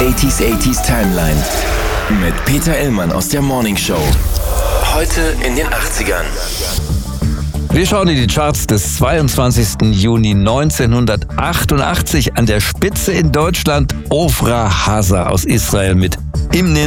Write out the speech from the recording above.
80s Timeline mit Peter Illmann aus der Morning Show. Heute in den 80ern. Wir schauen in die Charts des 22. Juni 1988. An der Spitze in Deutschland Ofra Haza aus Israel mit Himnen